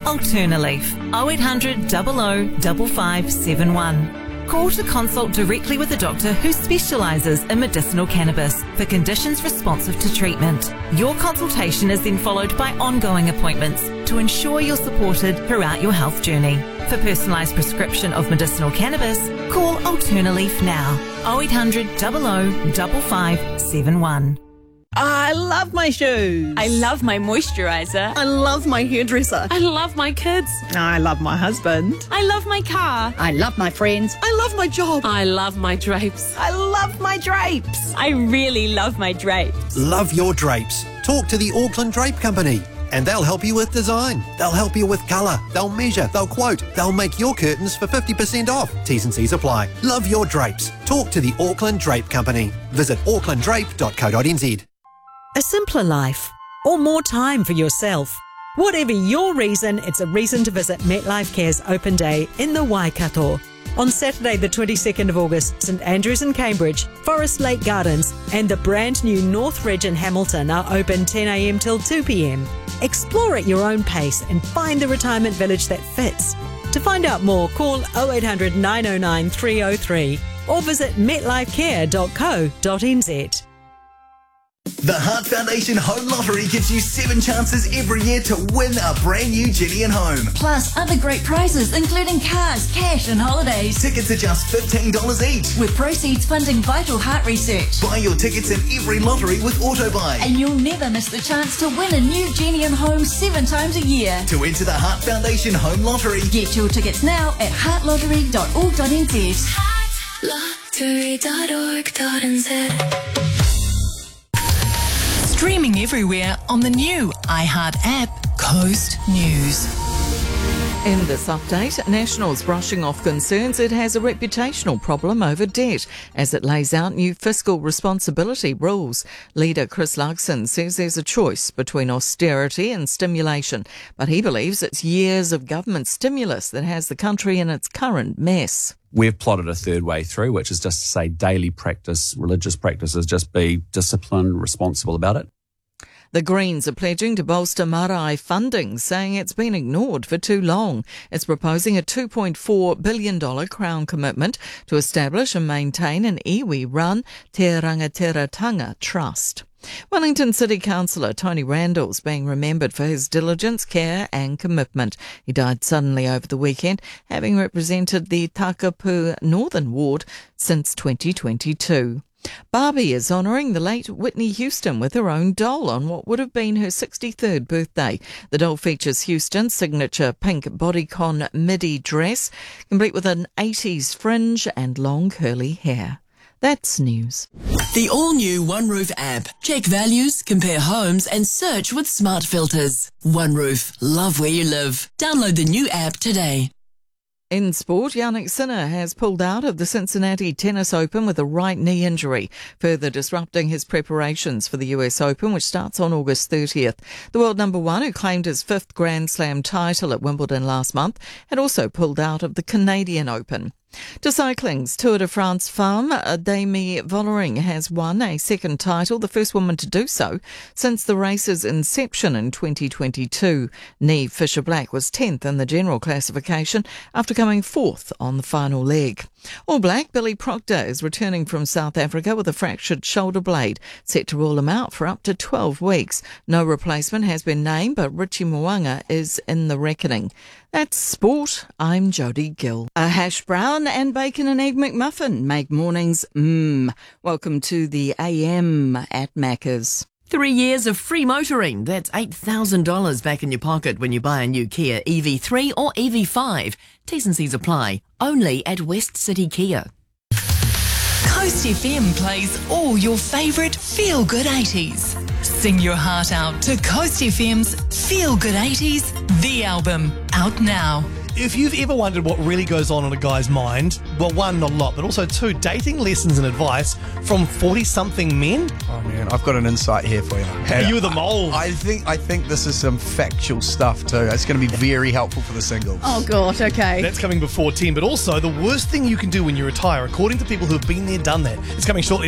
Alternaleaf, 0800 00 5571. Call to consult directly with a doctor who specialises in medicinal cannabis for conditions responsive to treatment. Your consultation is then followed by ongoing appointments to ensure you're supported throughout your health journey. For personalised prescription of medicinal cannabis, call Alternaleaf now. 0800 00 5571. I love my shoes. I love my moisturiser. I love my hairdresser. I love my kids. I love my husband. I love my car. I love my friends. I love my job. I love my drapes. I love my drapes. I really love my drapes. Love your drapes. Talk to the Auckland Drape Company and they'll help you with design. They'll help you with colour. They'll measure. They'll quote. They'll make your curtains for 50% off. T's and C's apply. Love your drapes. Talk to the Auckland Drape Company. Visit aucklanddrape.co.nz. A simpler life, or more time for yourself. Whatever your reason, it's a reason to visit MetLife Care's Open Day in the Waikato. On Saturday the 22nd of August, St Andrews in Cambridge, Forest Lake Gardens and the brand new North Ridge in Hamilton are open 10am till 2pm. Explore at your own pace and find the retirement village that fits. To find out more, call 0800 909 303 or visit metlifecare.co.nz. The Heart Foundation Home Lottery gives you 7 chances every year to win a brand new Gillian home. Plus other great prizes including cars, cash and holidays. Tickets are just $15 each. With proceeds funding vital heart research. Buy your tickets in every lottery with AutoBuy. And you'll never miss the chance to win a new Gillian home 7 times a year. To enter the Heart Foundation Home Lottery, get your tickets now at heartlottery.org.nz. heartlottery.org.nz. Streaming everywhere on the new iHeart app, Coast News. In this update, National's brushing off concerns it has a reputational problem over debt as it lays out new fiscal responsibility rules. Leader Chris Luxon says there's a choice between austerity and stimulation, but he believes it's years of government stimulus that has the country in its current mess. We've plotted a third way through, which is just to say daily practice, religious practices, just be disciplined, responsible about it. The Greens are pledging to bolster marae funding, saying it's been ignored for too long. It's proposing a $2.4 billion Crown commitment to establish and maintain an iwi-run Te Rangatiratanga Trust. Wellington City Councillor Tony Randall's being remembered for his diligence, care and commitment. He died suddenly over the weekend, having represented the Takapu Northern Ward since 2022. Barbie is honouring the late Whitney Houston with her own doll on what would have been her 63rd birthday. The doll features Houston's signature pink bodycon midi dress, complete with an 80s fringe and long curly hair. That's news. The all-new OneRoof app. Check values, compare homes and search with smart filters. OneRoof. Love where you live. Download the new app today. In sport, Jannik Sinner has pulled out of the Cincinnati Tennis Open with a right knee injury, further disrupting his preparations for the US Open, which starts on August 30th. The world number one, who claimed his 5th Grand Slam title at Wimbledon last month, had also pulled out of the Canadian Open. To cycling's Tour de France femme, Demi Vollering has won a 2nd title, the first woman to do so since the race's inception in 2022. Niamh Fisher-Black was 10th in the general classification after coming 4th on the final leg. All Black Billy Proctor is returning from South Africa with a fractured shoulder blade, set to rule him out for up to 12 weeks. No replacement has been named, but Richie Mo'unga is in the reckoning. That's sport. I'm Jodie Gill. A hash brown and bacon and egg McMuffin make mornings Welcome to the AM at Macca's. 3 years of free motoring. That's $8,000 back in your pocket when you buy a new Kia EV3 or EV5. T's and C's apply. Only at West City Kia. Coast FM plays all your favourite feel-good 80s. Sing your heart out to Coast FM's Feel Good 80s, the album, out now. If you've ever wondered what really goes on in a guy's mind, well, 1, not a lot, but also 2, dating lessons and advice from 40-something men. Oh man, I've got an insight here for you. You were the mole. I think this is some factual stuff too. It's going to be very helpful for the singles. Oh God, okay. That's coming before 10, but also the worst thing you can do when you retire, according to people who have been there, done that. It's coming shortly.